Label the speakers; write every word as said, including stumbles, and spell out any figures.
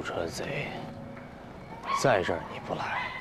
Speaker 1: 囚车贼，在这儿你不来，